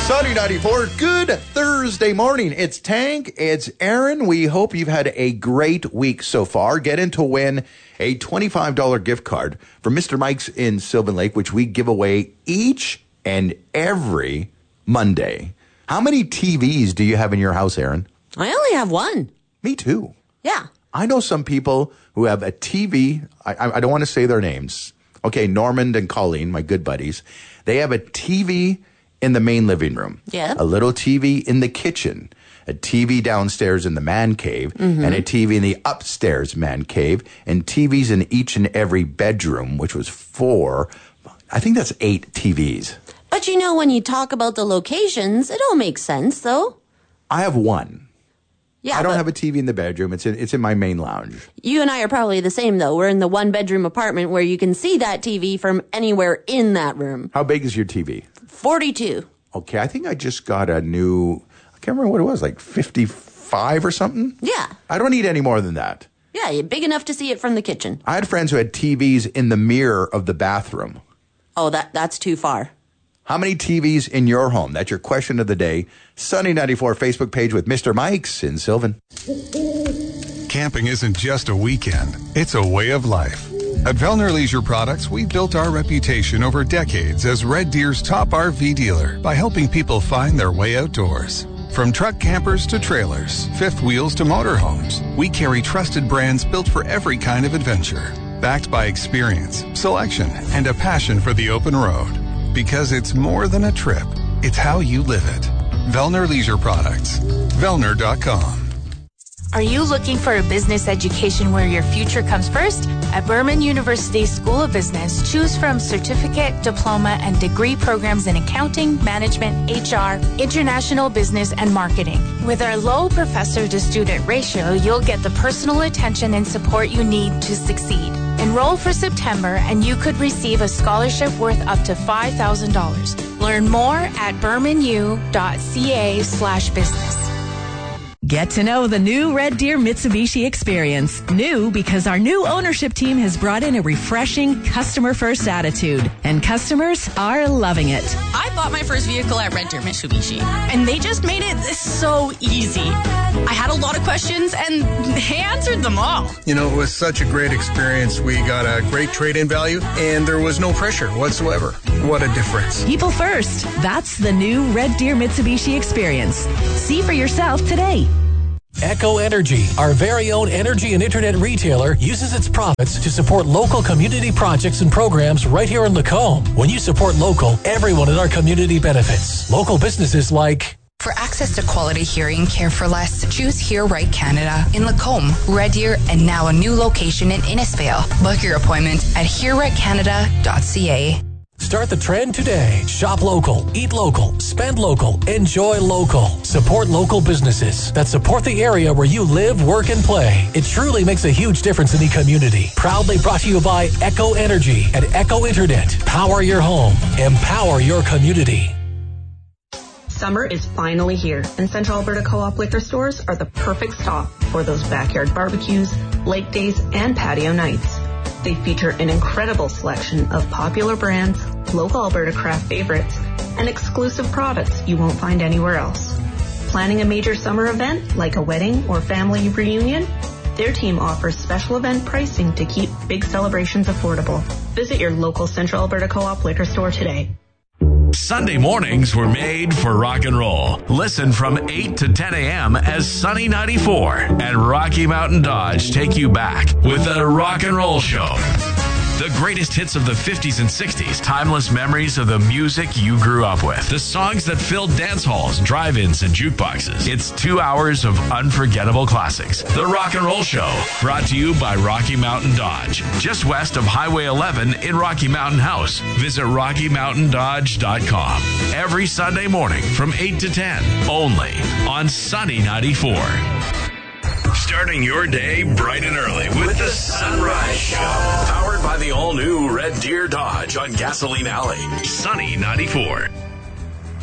Sunny 94, good Thursday morning. It's Tank, it's Aaron. We hope you've had a great week so far. Get in to win a $25 gift card from Mr. Mike's in Sylvan Lake, which we give away each and every Monday. How many TVs do you have in your house, Aaron? I only have one. Me too. Yeah. I know some people who have a TV. I don't want to say their names. Okay, Normand and Colleen, my good buddies. They have a TV in the main living room. Yeah. A little TV in the kitchen. A TV downstairs in the man cave. Mm-hmm. And a TV in the upstairs man cave. And TVs in each and every bedroom, which was 4. I think that's 8 TVs. But you know, when you talk about the locations, it all makes sense, though. I have one. Yeah, I don't have a TV in the bedroom. It's in my main lounge. You and I are probably the same, though. We're in the one-bedroom apartment where you can see that TV from anywhere in that room. How big is your TV? 42. Okay, I think I just got a new, I can't remember what it was, like 55 or something? Yeah. I don't need any more than that. Yeah, you're big enough to see it from the kitchen. I had friends who had TVs in the mirror of the bathroom. Oh, that's too far. How many TVs in your home? That's your question of the day. Sunny 94 Facebook page with Mr. Mike's in Sylvan. Camping isn't just a weekend. It's a way of life. At Vellner Leisure Products, we've built our reputation over decades as Red Deer's top RV dealer by helping people find their way outdoors. From truck campers to trailers, fifth wheels to motorhomes, we carry trusted brands built for every kind of adventure. Backed by experience, selection, and a passion for the open road. Because it's more than a trip, it's how you live it. Vellner Leisure Products. Vellner.com. Are you looking for a business education where your future comes first? At Berman University School of Business, choose from certificate, diploma, and degree programs in accounting, management, HR, international business, and marketing. With our low professor-to-student ratio, you'll get the personal attention and support you need to succeed. Enroll for September, and you could receive a scholarship worth up to $5,000. Learn more at bermanu.ca/business. Get to know the new Red Deer Mitsubishi experience. New because our new ownership team has brought in a refreshing customer-first attitude, and customers are loving it. I bought my first vehicle at Red Deer Mitsubishi, and they just made it so easy. I had a lot of questions, and they answered them all. You know, it was such a great experience. We got a great trade-in value, and there was no pressure whatsoever. What a difference. People first. That's the new Red Deer Mitsubishi experience. See for yourself today. Echo Energy, our very own energy and internet retailer, uses its profits to support local community projects and programs right here in Lacombe. When you support local, everyone in our community benefits. Local businesses like... For access to quality hearing care for less, choose Hear Right Canada in Lacombe, Red Deer, and now a new location in Innisfail. Book your appointment at hearrightcanada.ca. Start the trend today. Shop local, eat local, spend local, enjoy local. Support local businesses that support the area where you live, work, and play. It truly makes a huge difference in the community. Proudly brought to you by Echo Energy and Echo Internet. Power your home. Empower your community. Summer is finally here, and Central Alberta Co-op liquor stores are the perfect stop for those backyard barbecues, lake days, and patio nights. They feature an incredible selection of popular brands, local Alberta craft favorites, and exclusive products you won't find anywhere else. Planning a major summer event like a wedding or family reunion? Their team offers special event pricing to keep big celebrations affordable. Visit your local Central Alberta Co-op liquor store today. Sunday mornings were made for rock and roll. Listen from 8 to 10 a.m. as Sunny 94 and Rocky Mountain Dodge take you back with the Rock and Roll Show. The greatest hits of the 50s and 60s, timeless memories of the music you grew up with, the songs that filled dance halls, drive-ins, and jukeboxes. It's 2 hours of unforgettable classics. The Rock and Roll Show, brought to you by Rocky Mountain Dodge, just west of Highway 11 in Rocky Mountain House. Visit RockyMountainDodge.com. Every Sunday morning from 8 to 10, only on Sunny 94. Starting your day bright and early with the Sunrise Show. Powered by the all-new Red Deer Dodge on Gasoline Alley. Sunny 94.